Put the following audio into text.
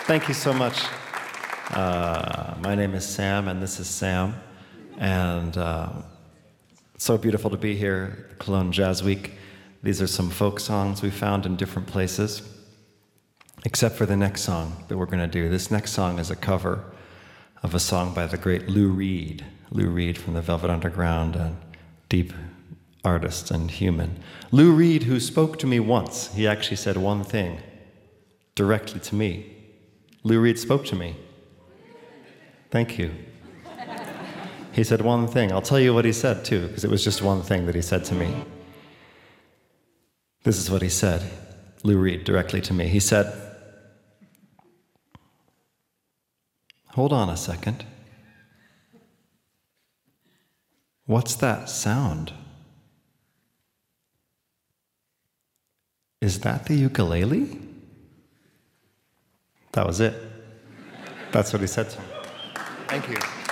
Thank you so much. My name is Sam, and this is Sam. And it's so beautiful to be here at the Cologne Jazz Week. These are some folk songs we found in different places, except for the next song that we're going to do. This next song is a cover of a song by the great Lou Reed. Lou Reed from the Velvet Underground, and deep artist and human. Lou Reed, who spoke to me once. He actually said one thing directly to me. Lou Reed spoke to me. Thank you. He said one thing. I'll tell you what he said, too, because it was just one thing that he said to me. This is what he said, Lou Reed, directly to me. He said, "Hold on a second. What's that sound? Is that the ukulele?" That was it. That's what he said to me. Thank you.